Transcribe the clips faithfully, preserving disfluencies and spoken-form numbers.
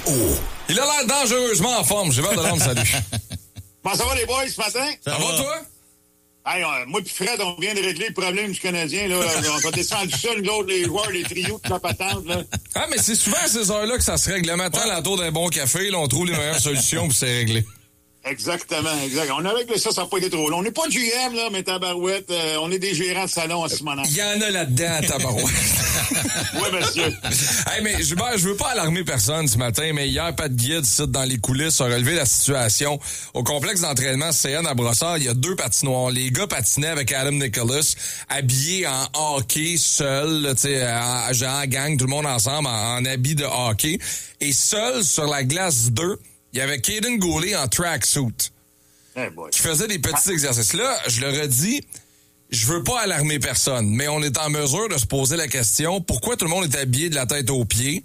Il a l'air dangereusement en forme. J'ai hâte de l'homme, salut. Comment ça va, les boys, ce matin? Ça, ça va, va, toi? Hey, euh, moi puis Fred, on vient de régler le problème du Canadien. Là. On va descendre du sol, nous autres, les joueurs, les trios, toute la patente. Là. Ah, mais c'est souvent à ces heures-là que ça se règle. Le matin, ouais. À l'entour d'un bon café, là, on trouve les meilleures solutions, puis c'est réglé. Exactement, exact. On a réglé ça, ça n'a pas été trop long. On n'est pas G M, là, mais tabarouette, euh, on est des gérants de salon en ce moment. Il y en a là-dedans, tabarouette. Oui, monsieur. Hey, mais je, ben, je veux pas alarmer personne ce matin, mais hier, Pat Guide, ici, dans les coulisses, a relevé la situation. Au complexe d'entraînement C N à Brossard, il y a deux patinoires. Les gars patinaient avec Adam Nicholas, habillés en hockey, seuls, tu sais, en, en gang, tout le monde ensemble, en, en habit de hockey. Et seuls, sur la glace deux, il y avait Kaiden Goulet en tracksuit hey qui faisait des petits exercices. Là, je le redis, je veux pas alarmer personne, mais on est en mesure de se poser la question, pourquoi tout le monde est habillé de la tête aux pieds?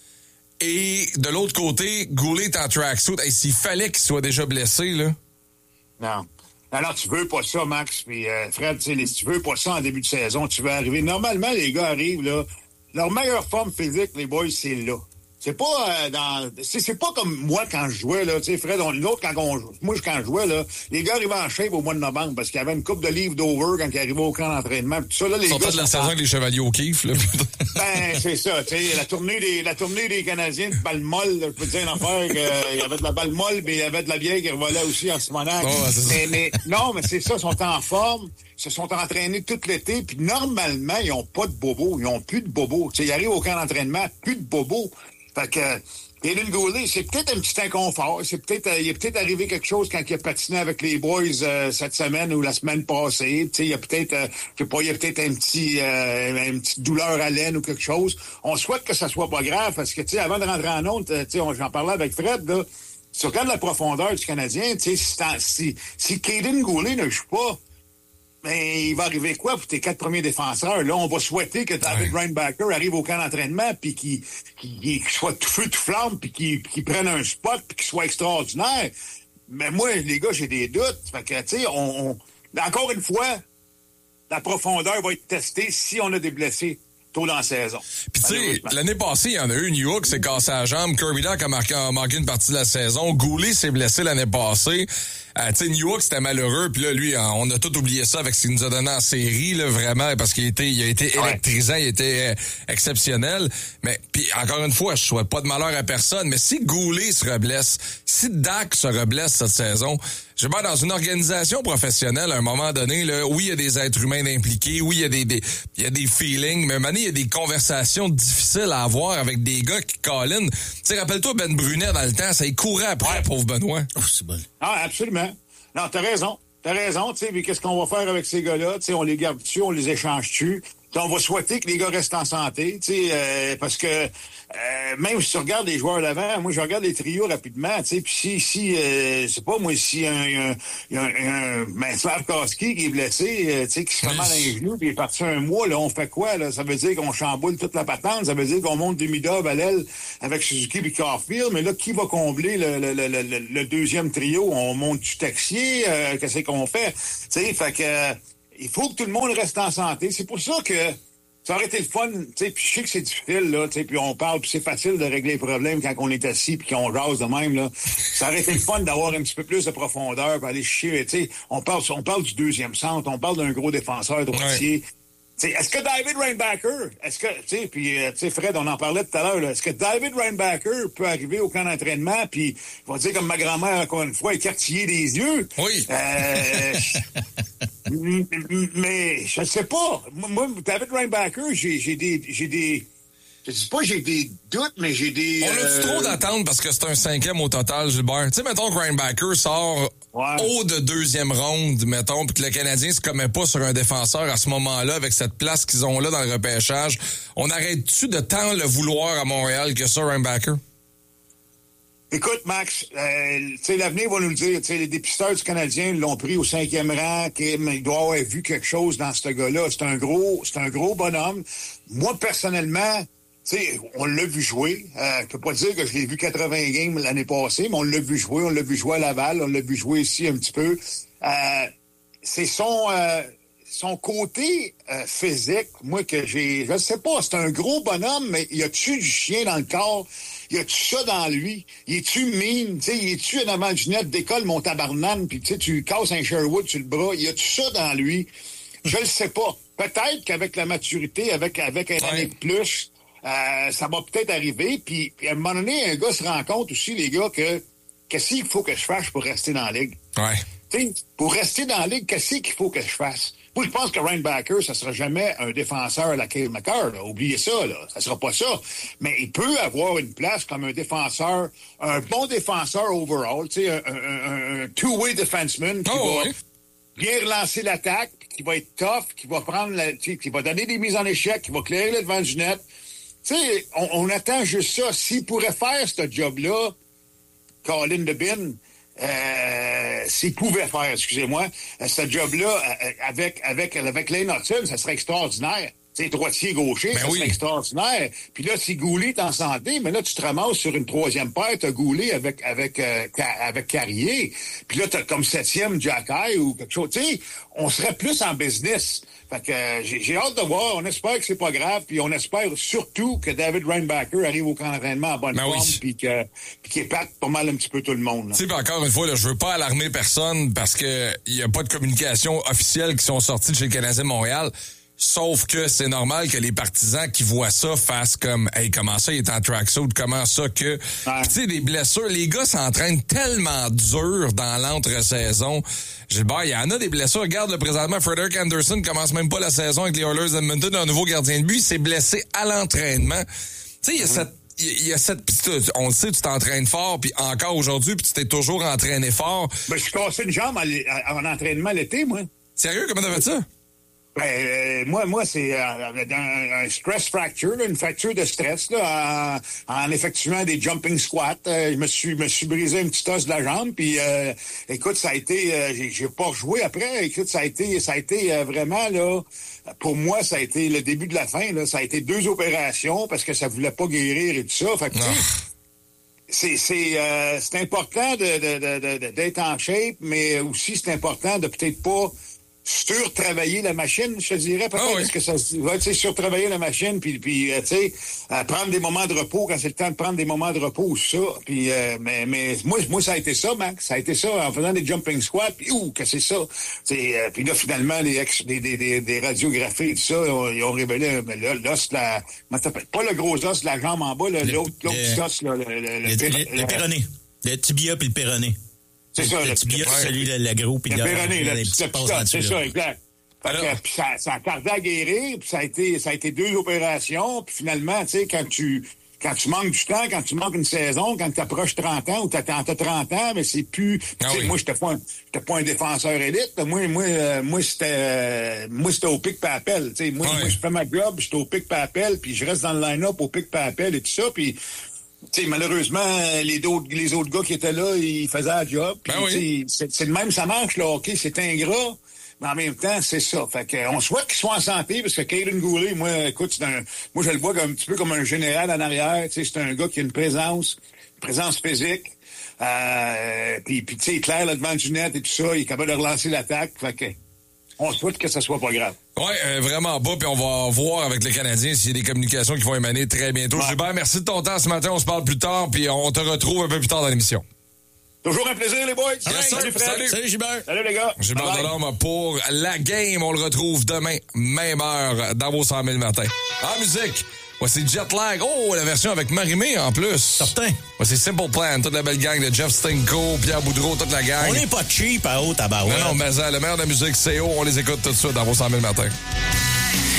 Et de l'autre côté, Goulet est en tracksuit. Et s'il fallait qu'il soit déjà blessé, là... Non. Alors, tu veux pas ça, Max, puis euh, Fred, tu sais, tu veux pas ça en début de saison, tu veux arriver... Normalement, les gars arrivent, là, leur meilleure forme physique, les boys, c'est là. C'est pas euh, dans. C'est, c'est pas comme moi quand je jouais, là. Tu sais, Fred, on, l'autre, quand on moi, quand je jouais, là, les gars arrivaient en shape au mois de novembre parce qu'il y avait une coupe de livres d'over quand ils arrivaient au camp d'entraînement. Puis ça, là, les gars. Ils de la saison avec les Chevaliers au kiff, là. Ben, c'est ça, tu sais, la tournée des, la tournée des Canadiens de balle molle, je peux te dire une affaire, qu'il y avait de la balle molle, mais il y avait de la bière qui revolait aussi en Simonac. Oh, mais, mais, non, mais c'est ça, ils sont en forme. Ils se sont entraînés tout l'été, puis normalement, ils ont pas de bobos. Ils ont plus de bobos. Tu sais, ils arrivent au camp d'entraînement, plus de bobos. Fait que, Kaiden Goulet, c'est peut-être un petit inconfort. C'est peut-être, euh, il est peut-être arrivé quelque chose quand il a patiné avec les boys euh, cette semaine ou la semaine passée. Tu sais, il y a peut-être, euh, je sais pas, il y a peut-être un petit, euh, une petite douleur à l'aine ou quelque chose. On souhaite que ça soit pas grave parce que, tu sais, avant de rentrer en honte, tu sais, j'en parlais avec Fred, là. Si tu regardes la profondeur du Canadien, tu sais, si, si, si Kaiden Goulet ne joue pas, ben, il va arriver quoi pour tes quatre premiers défenseurs? Là, on va souhaiter que David ouais. Reinbacher arrive au camp d'entraînement puis qu'il, qu'il, qu'il soit tout feu, tout flamme puis qu'il, qu'il prenne un spot puis qu'il soit extraordinaire. Mais moi, les gars, j'ai des doutes. Fait que, tu sais, on, on, encore une fois, la profondeur va être testée si on a des blessés tôt dans la saison. Puis tu sais, l'année passée, il y en a eu. New York s'est cassé la jambe. Kirby Dach a, marqué, a manqué une partie de la saison. Goulet s'est blessé l'année passée. Euh, tu sais, New York, c'était malheureux. Puis là, lui, on a tout oublié ça avec ce qu'il nous a donné en série, là, vraiment, parce qu'il était, il a été électrisant, ouais. il était euh, exceptionnel. Mais puis encore une fois, je souhaite pas de malheur à personne. Mais si Goulet se reblesse, si Dach se reblesse cette saison, je vais dans une organisation professionnelle, à un moment donné, là, oui, il y a des êtres humains impliqués, oui, il y a des, des, il y a des feelings, mais à un moment donné, il y a des conversations difficiles à avoir avec des gars qui câlinent. Tu sais, rappelle-toi Ben Brunet dans le temps, ça y courait après, ouais. pauvre Benoît. Oh, c'est bon. Ah, absolument. Non, t'as raison. T'as raison, tu sais, mais qu'est-ce qu'on va faire avec ces gars-là? Tu sais, on les garde dessus, on les échange-tu? On va souhaiter que les gars restent en santé, tu sais, euh, parce que euh, même si tu regardes les joueurs d'avant, moi je regarde les trios rapidement, tu sais, puis si, si euh, c'est pas moi, si un, un, un, un ben, Slavkovski qui est blessé, euh, tu sais, qui se fait mal à un genou, puis il est parti un mois, là, on fait quoi, là? Ça veut dire qu'on chamboule toute la patente, ça veut dire qu'on monte des Demidov à l'aile avec Suzuki et Caulfield, mais là, qui va combler le, le, le, le, le deuxième trio? On monte du Texier, euh, qu'est-ce qu'on fait? Tu sais, fait que... Euh, il faut que tout le monde reste en santé. C'est pour ça que ça aurait été le fun, tu sais, puis je sais que c'est difficile, là, tu sais, puis on parle, puis c'est facile de régler les problèmes quand on est assis puis qu'on jase de même, là. Ça aurait été le fun d'avoir un petit peu plus de profondeur, puis aller chier, tu sais, on parle, on parle du deuxième centre, on parle d'un gros défenseur droitier. Ouais. T'sais, est-ce que David Reinbacher, est-ce que, tu sais, puis, tu sais, Fred, on en parlait tout à l'heure, là, est-ce que David Reinbacher peut arriver au camp d'entraînement, puis, on va dire comme ma grand-mère, encore une fois, écartiller des yeux? Oui. Euh, mais, je sais pas. Moi, David Reinbacher, j'ai, j'ai des, j'ai des, je sais pas, j'ai des doutes, mais j'ai des... On a-tu euh... trop d'attentes parce que c'est un cinquième au total, Gilbert? Tu sais, mettons que Reinbacher sort ouais. haut de deuxième ronde, mettons, puis que le Canadien se commet pas sur un défenseur à ce moment-là, avec cette place qu'ils ont là dans le repêchage. On arrête-tu de tant le vouloir à Montréal que ça, Reinbacher? Écoute, Max, euh, tu sais, l'avenir va nous le dire. Tu sais, les dépisteurs du Canadien l'ont pris au cinquième rang. Il doit avoir vu quelque chose dans ce gars-là. C'est un gros, c'est un gros bonhomme. Moi, personnellement, tu sais, on l'a vu jouer. Euh, je peux pas dire que je l'ai vu quatre-vingts games l'année passée, mais on l'a vu jouer. On l'a vu jouer à Laval. On l'a vu jouer ici un petit peu. Euh, c'est son... Euh, son côté euh, physique, moi, que j'ai... Je sais pas, c'est un gros bonhomme, mais y a-tu du chien dans le corps? y a-tu ça dans lui? Y est-tu mine? Tu sais, y est-tu un avant du net d'école, mon tabarnane, puis tu sais, tu casses un Sherwood sur le bras? Y a-tu ça dans lui? Je le sais pas. Peut-être qu'avec la maturité, avec, avec un ouais. année de plus, euh, ça va peut-être arriver. Puis, puis à un moment donné, un gars se rend compte aussi, les gars, que qu'est-ce qu'il faut que je fasse pour rester dans la ligue? Ouais. T'sais, pour rester dans la ligue, qu'est-ce qu'il faut que je fasse? Moi, je pense que Ryan Backer, ça sera jamais un défenseur à la Cale Makar, là. Oubliez ça, là. Ça sera pas ça. Mais il peut avoir une place comme un défenseur, un bon défenseur overall, tu sais, un, un, un two-way defenseman qui oh, va oui. bien relancer l'attaque, qui va être tough, qui va prendre la, qui va donner des mises en échec, qui va clairer le devant du net. Tu sais, on, on attend juste ça. S'il pourrait faire ce job-là, Colin DeBin, Euh, s'il pouvait faire, excusez-moi, ce job-là euh, avec avec avec Lane Hudson, ça serait extraordinaire. Tu sais, droitier, gaucher, ben ça oui. serait extraordinaire. Puis là, si Goulet est en santé, mais là, tu te ramasses sur une troisième paire, t'as Goulet avec avec euh, avec Carrier. Puis là, t'as comme septième Jacky ou quelque chose. Tu sais, on serait plus en business. Fait que euh, j'ai, j'ai hâte de voir. On espère que c'est pas grave. Puis on espère surtout que David Reinbacker arrive au camp d'entraînement en bonne ben forme. Oui. Puis que puis qu'il épate pas mal un petit peu tout le monde. Tu sais, encore une fois, là, je veux pas alarmer personne parce que il y a pas de communication officielle qui sont sorties de chez le Canadien de Montréal. Sauf que c'est normal que les partisans qui voient ça fassent comme « Hey, comment ça, il est en tracksuit? Comment ça que... Ouais. » Tu sais, les blessures, les gars s'entraînent tellement dur dans l'entre-saison. Gilbert, il y en a des blessures. Regarde, le présentement, Frederick Anderson commence même pas la saison avec les Oilers d'Edmonton, un nouveau gardien de but. Il s'est blessé à l'entraînement. Tu sais, il y a mm-hmm. cette... Il y a cette on le sait, tu t'entraînes fort, puis encore aujourd'hui, puis tu t'es toujours entraîné fort. Ben, je suis cassé une jambe en entraînement l'été, moi. Sérieux, comment t'as fait ça? Ben, euh, moi, moi, c'est euh, un, un stress fracture, là, une fracture de stress, là, en, en effectuant des jumping squats. Euh, je me suis, me suis brisé une petite os de la jambe, puis euh, écoute, ça a été, euh, j'ai, j'ai pas rejoué après. Écoute, ça a été, ça a été euh, vraiment là, pour moi, ça a été le début de la fin. Là, ça a été deux opérations parce que ça voulait pas guérir et tout ça. Fait que, tu sais, c'est, c'est, euh, c'est important de, de, de, de, d'être en shape, mais aussi c'est important de peut-être pas surtravailler la machine, je te dirais, peut-être, oh oui. Parce que ça va, tu sais, surtravailler la machine, puis, puis euh, tu sais, euh, prendre des moments de repos quand c'est le temps de prendre des moments de repos, ça, puis, euh, mais, mais moi, moi, ça a été ça, Max, ça a été ça, en faisant des jumping squats, puis ouh, que c'est ça, tu sais, euh, puis là, finalement, les, ex, des, des, des, des radiographies, tout ça, ils ont révélé là, l'os, la, pas le gros os de la jambe en bas, là, le, l'autre, l'autre le, os, là, le, le, le, le, le, le péroné, le tibia puis le péroné. C'est ça, le, le tibia, c'est celui, le, le gros, puis le péroné, le, le petit pistote, c'est ça, exact. Fait que, puis ça, ça a tardé à guérir, puis ça a été, ça a été deux opérations, puis finalement, tu sais, quand tu, quand tu manques du temps, quand tu manques une saison, quand tu approches trente ans ou t'as, t'as trente ans, mais c'est plus, ah tu sais, oui. moi, j'étais pas un, j'étais pas un défenseur élite, moi, moi, euh, moi, c'était, euh, moi, c'était au pic par appel, tu sais, moi, ah moi, oui. je fais ma job, j'étais au pic par appel, puis je reste dans le line-up au pic par appel et tout ça, puis tu sais, malheureusement, les autres, les autres gars qui étaient là, ils faisaient la job. Puis, ben oui. c'est, c'est le même, ça marche, là, OK, c'est ingrat, mais en même temps, c'est ça. Fait que, on souhaite qu'ils soient en santé, parce que Caden Goulet, moi, écoute, c'est un, moi, je le vois comme, un petit peu comme un général en arrière. Tu sais, c'est un gars qui a une présence, une présence physique. Euh, puis, puis tu sais, il claire là devant du net et tout ça, il est capable de relancer l'attaque. Fait que, on souhaite que ça soit pas grave. Oui, euh, vraiment pas. Puis on va voir avec les Canadiens s'il y a des communications qui vont émaner très bientôt. Ouais. Gilbert, merci de ton temps ce matin. On se parle plus tard, puis on te retrouve un peu plus tard dans l'émission. Toujours un plaisir, les boys. Yes, salut, Fred. Salut. Salut, Gilbert. Salut, les gars. Gilbert Delorme pour la game. On le retrouve demain, même heure, dans vos cent mille matin. En musique, voici Jet Lag. Oh, la version avec Marie-Mé en plus. Certain. Voici Simple Plan, toute la belle gang de Jeff Stinko, Pierre Boudreau, toute la gang. On n'est pas cheap à haut tabarouette. Non, non, mais ça, le meilleur de la musique, C O, on les écoute tout de suite dans vos cent mille matin.